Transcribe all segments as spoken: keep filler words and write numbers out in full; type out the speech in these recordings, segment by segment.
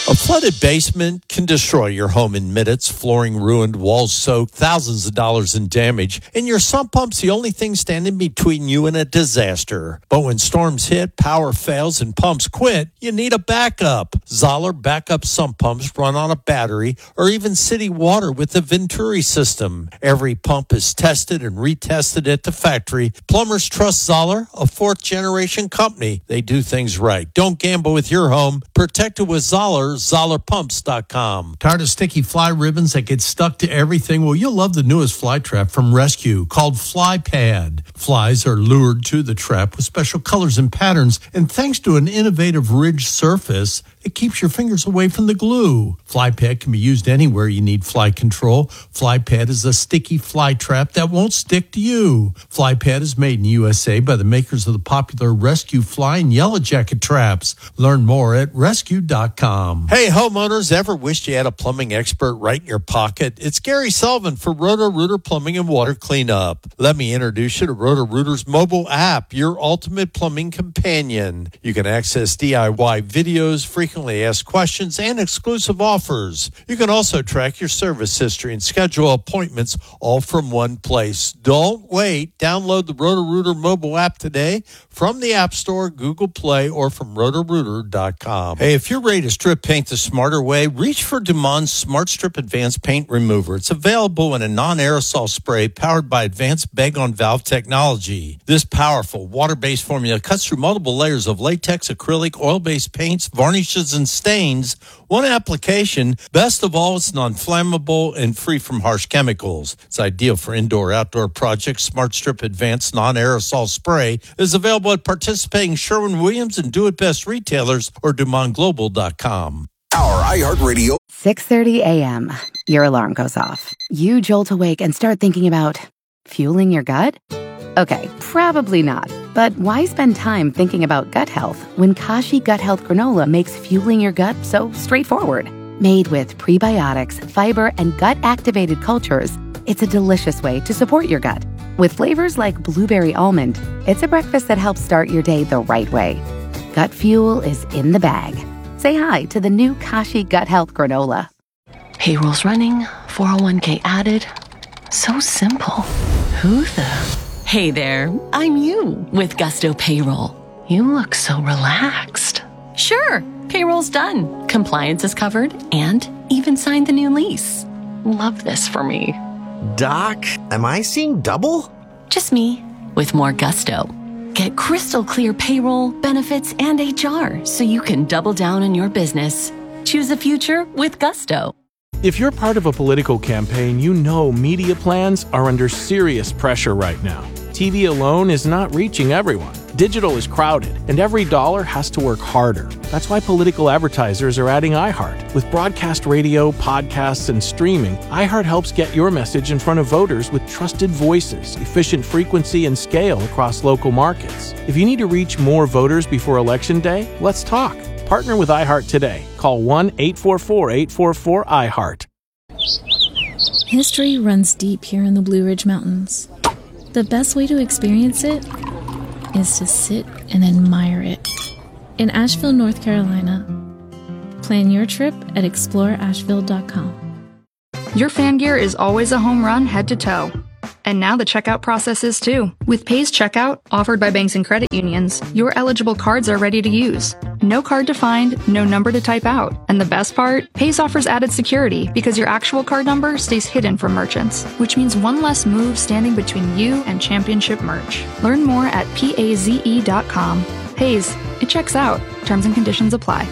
A flooded basement can destroy your home in minutes. Flooring ruined, walls soaked, thousands of dollars in damage. And your sump pump's the only thing standing between you and a disaster. But when storms hit, power fails, and pumps quit, you need a backup. Zoller backup sump pumps run on a battery or even city water with the Venturi system. Every pump is tested and retested at the factory. Plumbers trust Zoller, a fourth-generation company. They do things right. Don't gamble with your home. Protect it with Zoller. Zoller Pumps dot com. Tired of sticky fly ribbons that get stuck to everything? Well, you'll love the newest fly trap from Rescue called Fly Pad. Flies are lured to the trap with special colors and patterns, and thanks to an innovative ridged surface, it keeps your fingers away from the glue. Fly Pad can be used anywhere you need fly control. Fly Pad is a sticky fly trap that won't stick to you. Fly Pad is made in U S A by the makers of the popular Rescue Fly and Yellow Jacket traps. Learn more at rescue dot com. Hey, homeowners, ever wished you had a plumbing expert right in your pocket? It's Gary Sullivan for Roto-Rooter Plumbing and Water Cleanup. Let me introduce you to Roto-Rooter's mobile app, your ultimate plumbing companion. You can access D I Y videos, frequently asked questions, and exclusive offers. You can also track your service history and schedule appointments all from one place. Don't wait. Download the Roto-Rooter mobile app today from the App Store, Google Play, or from roto rooter dot com. Hey, if you're ready to strip paint the smarter way, reach for Dumond's Smart Strip Advanced Paint Remover. It's available in a non-aerosol spray powered by advanced bag-on-valve technology. This powerful water-based formula cuts through multiple layers of latex, acrylic, oil-based paints, varnishes, and stains. One application. Best of all, it's non-flammable and free from harsh chemicals. It's ideal for indoor-outdoor projects. Smart Strip Advanced Non-Aerosol Spray is available at participating Sherwin-Williams and Do It Best retailers or Dumond Global dot com. Our iHeartRadio. six thirty a.m. Your alarm goes off. You jolt awake and start thinking about fueling your gut? Okay, probably not. But why spend time thinking about gut health when Kashi Gut Health Granola makes fueling your gut so straightforward? Made with prebiotics, fiber, and gut-activated cultures, it's a delicious way to support your gut. With flavors like blueberry almond, it's a breakfast that helps start your day the right way. Gut fuel is in the bag. Say hi to the new Kashi Gut Health Granola. Payroll's running, four oh one k added. So simple. Who the... Hey there, I'm you with Gusto Payroll. You look so relaxed. Sure, payroll's done. Compliance is covered and even signed the new lease. Love this for me. Doc, am I seeing double? Just me with more gusto. Get crystal clear payroll, benefits, and H R so you can double down on your business. Choose a future with Gusto. If you're part of a political campaign, you know media plans are under serious pressure right now. T V alone is not reaching everyone. Digital is crowded, and every dollar has to work harder. That's why political advertisers are adding iHeart. With broadcast radio, podcasts, and streaming, iHeart helps get your message in front of voters with trusted voices, efficient frequency, and scale across local markets. If you need to reach more voters before Election Day, let's talk. Partner with iHeart today. Call one eight four four, eight four four, iHeart. History runs deep here in the Blue Ridge Mountains. The best way to experience it is to sit and admire it. In Asheville, North Carolina. Plan your trip at explore asheville dot com. Your fan gear is always a home run head to toe. And now the checkout process is too. With Pays Checkout, offered by banks and credit unions, your eligible cards are ready to use. No card to find, no number to type out. And the best part? Pays offers added security because your actual card number stays hidden from merchants, which means one less move standing between you and championship merch. Learn more at paze dot com. Pays, it checks out. Terms and conditions apply.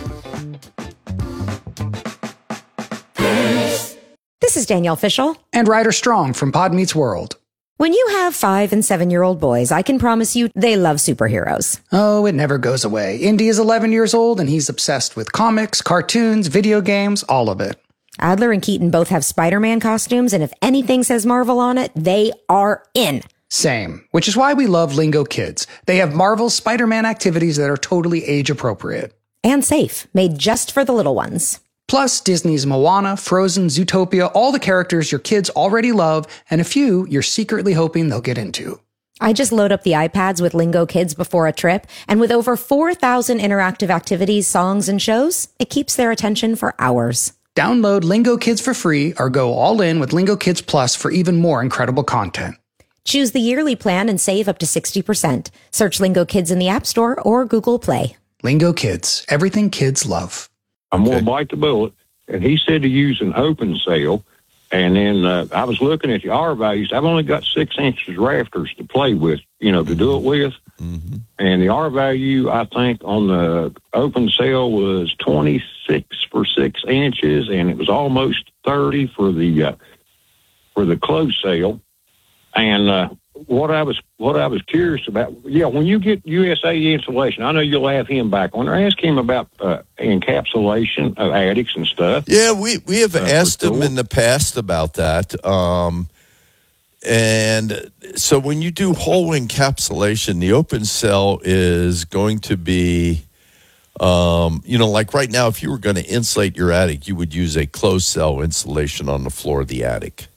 This is Danielle Fishel. And Ryder Strong from Pod Meets World. When you have five and seven-year-old boys, I can promise you they love superheroes. Oh, it never goes away. Indy is eleven years old, and he's obsessed with comics, cartoons, video games, all of it. Adler and Keaton both have Spider-Man costumes, and if anything says Marvel on it, they are in. Same, which is why we love Lingo Kids. They have Marvel's Spider-Man activities that are totally age-appropriate. And safe, made just for the little ones. Plus, Disney's Moana, Frozen, Zootopia, all the characters your kids already love, and a few you're secretly hoping they'll get into. I just load up the iPads with Lingo Kids before a trip, and with over four thousand interactive activities, songs, and shows, it keeps their attention for hours. Download Lingo Kids for free or go all in with Lingo Kids Plus for even more incredible content. Choose the yearly plan and save up to sixty percent. Search Lingo Kids in the App Store or Google Play. Lingo Kids, everything kids love. I'm going to bite the bullet. And he said to use an open sail. And then uh, I was looking at the R values. I've only got six inches rafters to play with, you know, to do it with. Mm-hmm. And the R value, I think, on the open sail was twenty-six for six inches, and it was almost thirty for the uh, for the closed sail. And uh, what I was what I was curious about, yeah, when you get U S A insulation, I know you'll have him back on. I asked him about uh, encapsulation of attics and stuff. Yeah, we, we have uh, asked him in the past about that. Um, and so when you do whole encapsulation, the open cell is going to be, um, you know, like right now, if you were going to insulate your attic, you would use a closed cell insulation on the floor of the attic.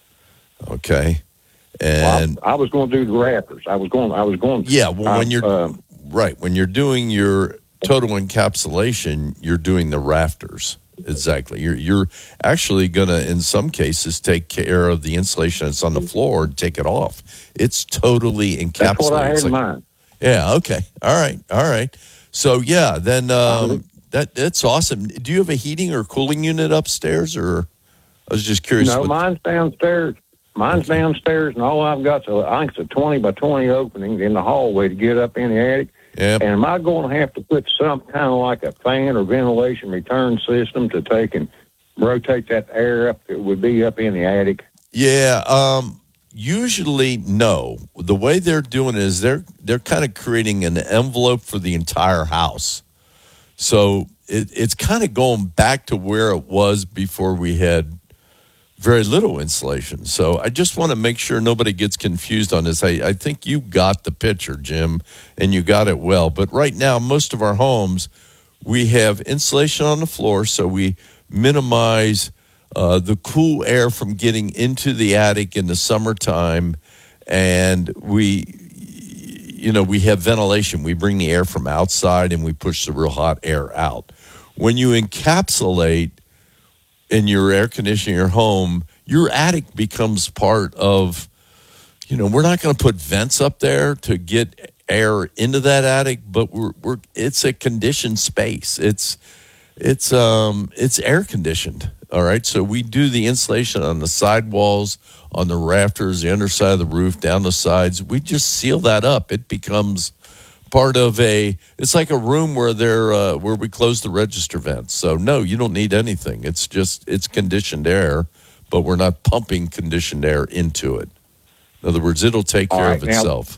Okay. And well, I, I was going to do the rafters. I was going. I was going. Yeah, well, when I, you're uh, right, when you're doing your total encapsulation, you're doing the rafters. Exactly. You're you're actually going to, in some cases, take care of the insulation that's on the floor and take it off. It's totally encapsulated. That's what I had like, in mind. Yeah. Okay. All right. All right. So yeah, then um, that that's awesome. Do you have a heating or cooling unit upstairs, or I was just curious? No, what, mine's downstairs. Mine's okay. downstairs, and all I've got is, a, I think it's a twenty by twenty opening in the hallway to get up in the attic. Yep. And am I going to have to put some kind of like a fan or ventilation return system to take and rotate that air up that would be up in the attic? Yeah, um, usually no. The way they're doing it is they're they're kind of creating an envelope for the entire house. So it, it's kind of going back to where it was before we had very little insulation. So I just want to make sure nobody gets confused on this. I, I think you got the picture, Jim, and you got it well. But right now, most of our homes, we have insulation on the floor, so we minimize uh, the cool air from getting into the attic in the summertime. And we, you know, we have ventilation. We bring the air from outside and we push the real hot air out. When you encapsulate in your air conditioning your home, your attic becomes part of, you know, we're not going to put vents up there to get air into that attic, but we're we're it's a conditioned space. It's it's um it's air conditioned. All right. So we do the insulation on the sidewalls, on the rafters, the underside of the roof, down the sides. We just seal that up. It becomes part of a, it's like a room where they're, uh, where we close the register vents. So no, you don't need anything. It's just, it's conditioned air, but we're not pumping conditioned air into it. In other words, it'll take care right, of itself.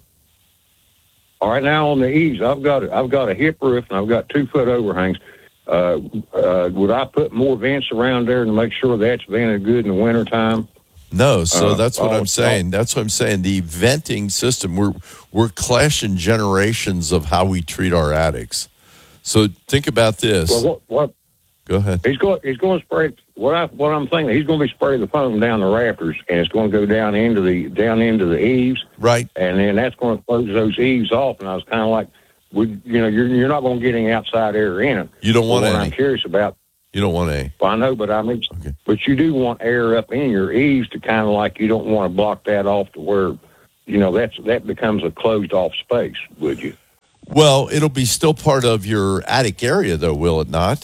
Now, all right, now on the eaves, I've got I've got a hip roof and I've got two foot overhangs. Uh, uh, would I put more vents around there to make sure that's vented good in the wintertime? No, so uh, that's what uh, I'm saying. Uh, that's what I'm saying. The venting system, we're we're clashing generations of how we treat our attics. So think about this. Well, what, what? Go ahead. He's going. He's going to spray. What I what I'm thinking. He's going to be spraying the foam down the rafters, and it's going to go down into the down into the eaves. Right. And then that's going to close those eaves off. And I was kind of like, we, you know, you're you're not going to get any outside air in it. You don't want what any. I'm curious about. You don't want any. Well, I know, but I mean, okay. But you do want air up in your eaves to kind of like you don't want to block that off to where, you know, that's that becomes a closed off space. Would you? Well, it'll be still part of your attic area, though, will it not?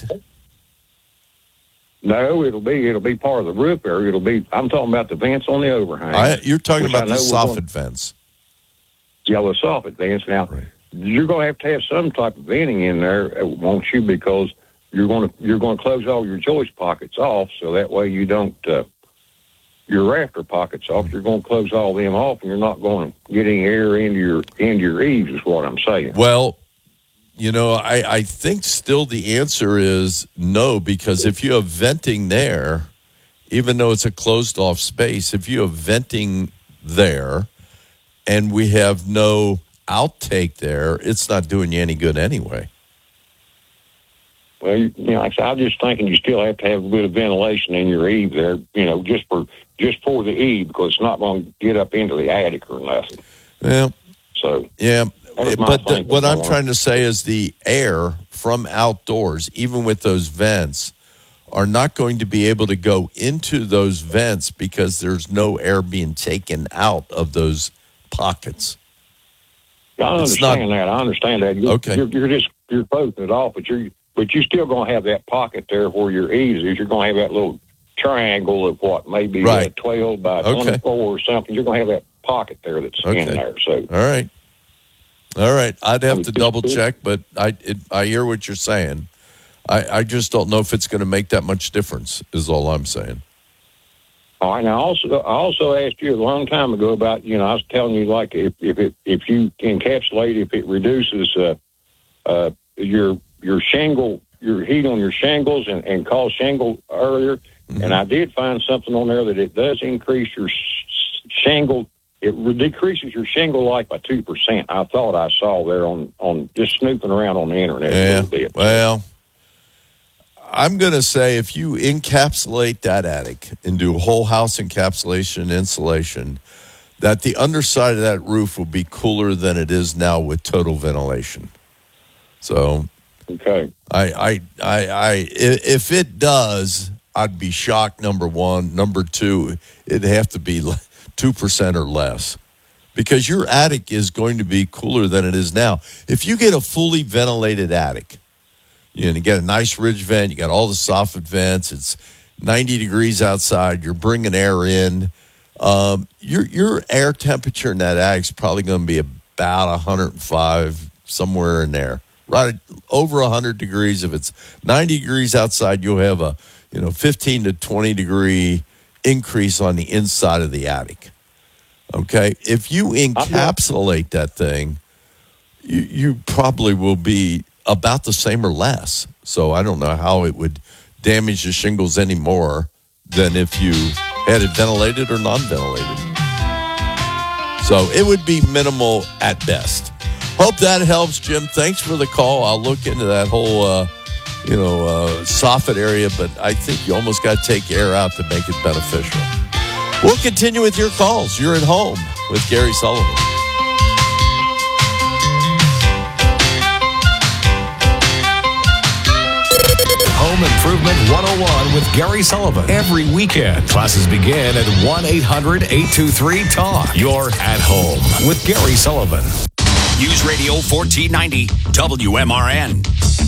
No, it'll be it'll be part of the roof area. It'll be. I'm talking about the vents on the overhang. I, you're talking about the soffit vents. Yeah, the soffit vents. Now, right. You're going to have to have some type of venting in there, won't you? Because you're going to you're going to close all your joist pockets off, so that way you don't uh, your rafter pockets off. You're going to close all them off, and you're not going to get any air into your into your eaves. Is what I'm saying. Well, you know, I, I think still the answer is no, because if you have venting there, even though it's a closed off space, if you have venting there and we have no outtake there, it's not doing you any good anyway. Well, you know, like I said, I'm just thinking you still have to have a bit of ventilation in your eave there, you know, just for just for the eave, because it's not going to get up into the attic or nothing. Yeah. So yeah, but the, what I'm on. trying to say is the air from outdoors, even with those vents, are not going to be able to go into those vents because there's no air being taken out of those pockets. I understand not, that. I understand that. You're, okay. You're, you're just you're closing it off, but you're but you're still going to have that pocket there where your ease is. You're going to have that little triangle of what maybe right. uh, twelve by okay. twenty-four or something. You're going to have that pocket there that's okay. in there. So all right, all right. I'd have to double check, but I it, I hear what you're saying. I, I just don't know if it's going to make that much difference. Is all I'm saying. All right. Now, also, I also asked you a long time ago about, you know, I was telling you, like, if if it if you encapsulate, if it reduces uh, uh, your your shingle, your heat on your shingles and, and cause shingle earlier. Mm-hmm. And I did find something on there that it does increase your shingle. It re- decreases your shingle life by two percent. I thought I saw there on, on just snooping around on the internet yeah. a little bit. Well, I'm going to say if you encapsulate that attic and do whole house encapsulation insulation, that the underside of that roof will be cooler than it is now with total ventilation. So, okay, I, I, I, I, if it does, I'd be shocked. Number one, number two, it'd have to be two percent or less, because your attic is going to be cooler than it is now. If you get a fully ventilated attic, you know, you get a nice ridge vent, you got all the soffit vents, it's ninety degrees outside, you're bringing air in. Um, your your air temperature in that attic is probably going to be about one hundred five, somewhere in there. Right over one hundred degrees. If it's ninety degrees outside, you'll have a, you know, fifteen to twenty degree increase on the inside of the attic. Okay? If you encapsulate that thing, you, you probably will be about the same or less. So I don't know how it would damage the shingles any more than if you had it ventilated or non-ventilated. So it would be minimal at best. Hope that helps, Jim. Thanks for the call. I'll look into that whole, uh, you know, uh, soffit area, but I think you almost got to take air out to make it beneficial. We'll continue with your calls. You're at home with Gary Sullivan. Home Improvement one oh one with Gary Sullivan. Every weekend, classes begin at one eight hundred eight two three talk. You're at home with Gary Sullivan. News Radio fourteen ninety W M R N.